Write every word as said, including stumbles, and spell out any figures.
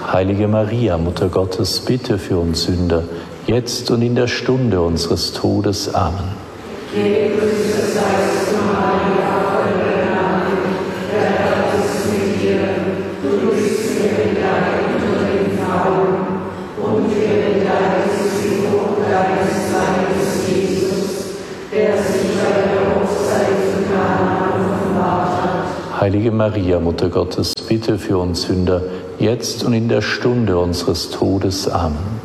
Heilige Maria, Mutter Gottes, bitte für uns Sünder, jetzt und in der Stunde unseres Todes. Amen. Gegrüßet seist du, Maria, voll der Gnade, der Herr ist mit dir. Du bist gebenedeit unter den Frauen, und gebenedeit ist die Frucht deines Leibes, Jesus, der sich bei der Hochzeit zu Kana offenbart hat. Heilige Maria, Mutter Gottes, bitte für uns Sünder, jetzt und in der Stunde unseres Todes. Amen.